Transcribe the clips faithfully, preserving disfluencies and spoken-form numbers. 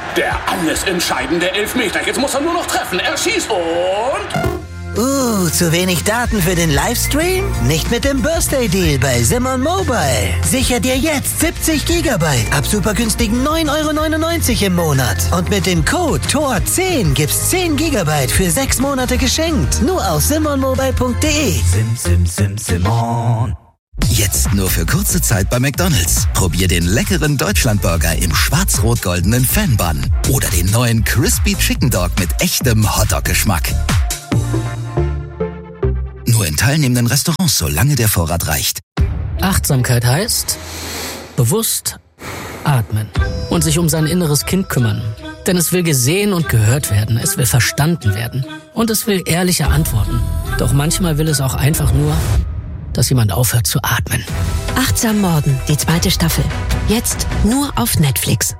Der alles entscheidende Elfmeter. Jetzt muss er nur noch treffen. Er schießt und... Uh, zu wenig Daten für den Livestream? Nicht mit dem Birthday-Deal bei Simon Mobile. Sicher dir jetzt siebzig Gigabyte ab super günstigen neun Euro neunundneunzig im Monat. Und mit dem Code T O R zehn gibt's zehn Gigabyte für sechs Monate geschenkt. Nur auf simon mobile punkt de. Sim, sim, sim, Simon. Jetzt nur für kurze Zeit bei McDonald's. Probier den leckeren Deutschlandburger im schwarz-rot-goldenen Fan-Bun. Oder den neuen Crispy Chicken Dog mit echtem Hotdog-Geschmack. Nur in teilnehmenden Restaurants, solange der Vorrat reicht. Achtsamkeit heißt bewusst atmen und sich um sein inneres Kind kümmern. Denn es will gesehen und gehört werden, es will verstanden werden und es will ehrliche Antworten. Doch manchmal will es auch einfach nur, dass jemand aufhört zu atmen. Achtsam Morden, die zweite Staffel. Jetzt nur auf Netflix.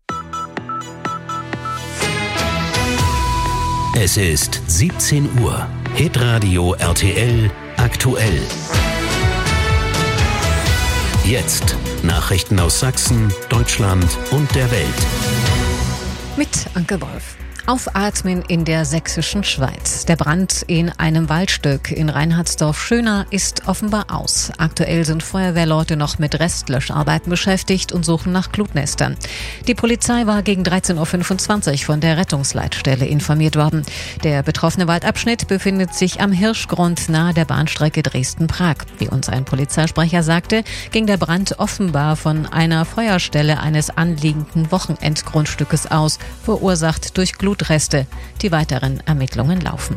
Es ist siebzehn Uhr. Hitradio R T L aktuell. Jetzt Nachrichten aus Sachsen, Deutschland und der Welt. Mit Anke Wolf. Aufatmen in der sächsischen Schweiz. Der Brand in einem Waldstück in Reinhardsdorf-Schöna ist offenbar aus. Aktuell sind Feuerwehrleute noch mit Restlöscharbeiten beschäftigt und suchen nach Glutnestern. Die Polizei war gegen dreizehn Uhr fünfundzwanzig von der Rettungsleitstelle informiert worden. Der betroffene Waldabschnitt befindet sich am Hirschgrund nahe der Bahnstrecke Dresden-Prag. Wie uns ein Polizeisprecher sagte, ging der Brand offenbar von einer Feuerstelle eines anliegenden Wochenendgrundstückes aus, verursacht durch Glutreste. Die weiteren Ermittlungen laufen.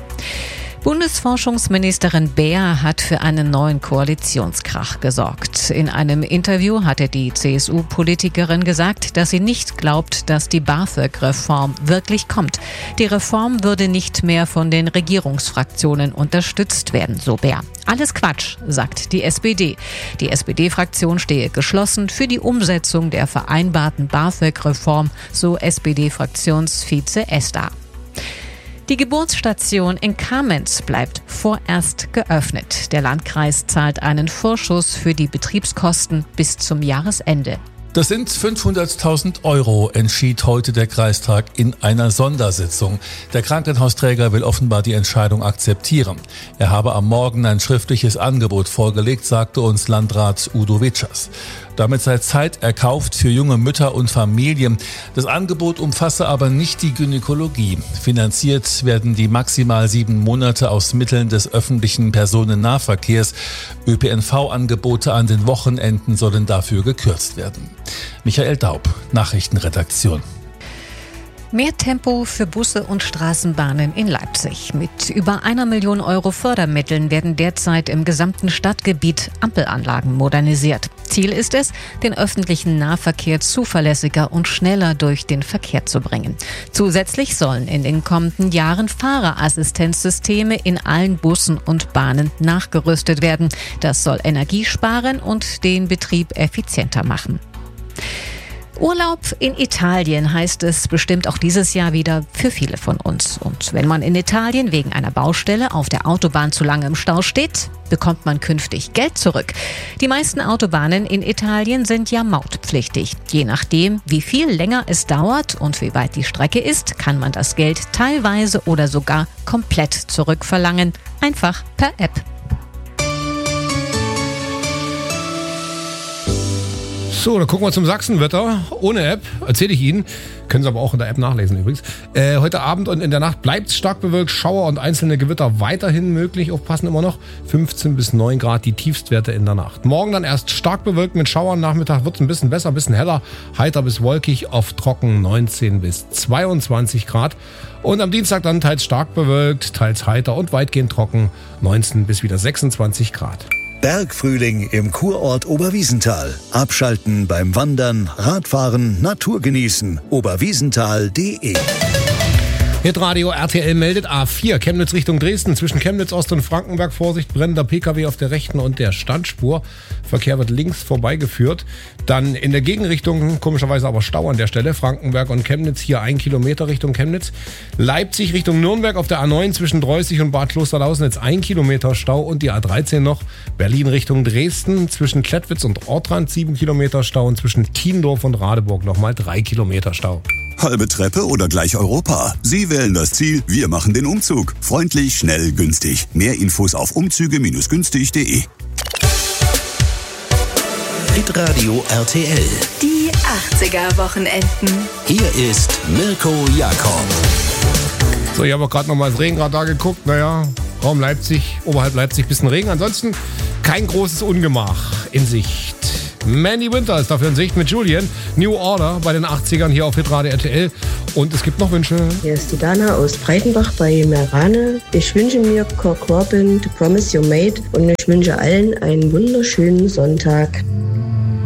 Bundesforschungsministerin Beer hat für einen neuen Koalitionskrach gesorgt. In einem Interview hatte die C S U-Politikerin gesagt, dass sie nicht glaubt, dass die BAföG-Reform wirklich kommt. Die Reform würde nicht mehr von den Regierungsfraktionen unterstützt werden, so Beer. Alles Quatsch, sagt die S P D. Die S P D-Fraktion stehe geschlossen für die Umsetzung der vereinbarten BAföG-Reform, so S P D-Fraktionsvize Esther. Die Geburtsstation in Kamenz bleibt vorerst geöffnet. Der Landkreis zahlt einen Vorschuss für die Betriebskosten bis zum Jahresende. Das sind fünfhunderttausend Euro, entschied heute der Kreistag in einer Sondersitzung. Der Krankenhausträger will offenbar die Entscheidung akzeptieren. Er habe am Morgen ein schriftliches Angebot vorgelegt, sagte uns Landrat Udo Witschers. Damit sei Zeit erkauft für junge Mütter und Familien. Das Angebot umfasse aber nicht die Gynäkologie. Finanziert werden die maximal sieben Monate aus Mitteln des öffentlichen Personennahverkehrs. Ö P N V-Angebote an den Wochenenden sollen dafür gekürzt werden. Michael Daub, Nachrichtenredaktion. Mehr Tempo für Busse und Straßenbahnen in Leipzig. Mit über einer Million Euro Fördermitteln werden derzeit im gesamten Stadtgebiet Ampelanlagen modernisiert. Ziel ist es, den öffentlichen Nahverkehr zuverlässiger und schneller durch den Verkehr zu bringen. Zusätzlich sollen in den kommenden Jahren Fahrerassistenzsysteme in allen Bussen und Bahnen nachgerüstet werden. Das soll Energie sparen und den Betrieb effizienter machen. Urlaub in Italien heißt es bestimmt auch dieses Jahr wieder für viele von uns. Und wenn man in Italien wegen einer Baustelle auf der Autobahn zu lange im Stau steht, bekommt man künftig Geld zurück. Die meisten Autobahnen in Italien sind ja mautpflichtig. Je nachdem, wie viel länger es dauert und wie weit die Strecke ist, kann man das Geld teilweise oder sogar komplett zurückverlangen. Einfach per App. So, dann gucken wir zum Sachsenwetter. Ohne App, erzähle ich Ihnen. Können Sie aber auch in der App nachlesen übrigens. Äh, heute Abend und in der Nacht bleibt es stark bewölkt. Schauer und einzelne Gewitter weiterhin möglich. Aufpassen immer noch. fünfzehn bis neun Grad die Tiefstwerte in der Nacht. Morgen dann erst stark bewölkt mit Schauern. Nachmittag wird es ein bisschen besser, ein bisschen heller. Heiter bis wolkig, auf trocken neunzehn bis zweiundzwanzig Grad. Und am Dienstag dann teils stark bewölkt, teils heiter und weitgehend trocken. neunzehn bis wieder sechsundzwanzig Grad. Bergfrühling im Kurort Oberwiesenthal. Abschalten beim Wandern, Radfahren, Natur genießen. oberwiesenthal punkt de. Hitradio R T L meldet A vier, Chemnitz Richtung Dresden. Zwischen Chemnitz Ost und Frankenberg Vorsicht, brennender P K W auf der rechten und der Standspur. Verkehr wird links vorbeigeführt. Dann in der Gegenrichtung, komischerweise aber Stau an der Stelle. Frankenberg und Chemnitz, hier ein Kilometer Richtung Chemnitz. Leipzig Richtung Nürnberg auf der A neun zwischen Dreußig und Bad Klosterlausen jetzt ein Kilometer Stau. Und die A dreizehn noch, Berlin Richtung Dresden. Zwischen Klettwitz und Ortrand sieben Kilometer Stau. Und zwischen Tiendorf und Radeburg nochmal drei Kilometer Stau. Halbe Treppe oder gleich Europa? Sie wählen das Ziel, wir machen den Umzug. Freundlich, schnell, günstig. Mehr Infos auf umzüge günstig punkt de. Hitradio R T L. Die achtziger-Wochenenden. Hier ist Mirko Jakob. So, ich habe auch gerade nochmal das Regenradar geguckt. Naja, Raum Leipzig, oberhalb Leipzig, bisschen Regen. Ansonsten kein großes Ungemach in Sicht. Mandy Winter ist dafür in Sicht mit Julian. New Order bei den achtzigern hier auf Hitradio R T L. Und es gibt noch Wünsche. Hier ist die Dana aus Breitenbach bei Merane. Ich wünsche mir Cock Robin, To Promise Your Mate. Und ich wünsche allen einen wunderschönen Sonntag.